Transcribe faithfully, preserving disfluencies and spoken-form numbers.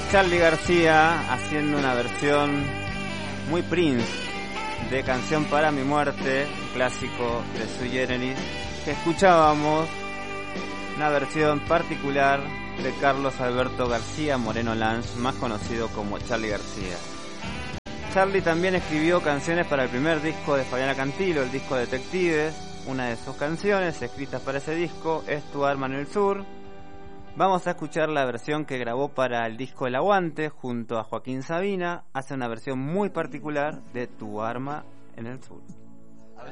Charly García haciendo una versión muy Prince de Canción para mi muerte, un clásico de Sui Generis, que escuchábamos una versión particular de Carlos Alberto García Moreno Lange, más conocido como Charly García. Charly también escribió canciones para el primer disco de Fabiana Cantilo, el disco Detectives. Una de sus canciones escritas para ese disco es Tu arma en el sur. Vamos a escuchar la versión que grabó para el disco El Aguante junto a Joaquín Sabina. Hace una versión muy particular de Tu arma en el sur.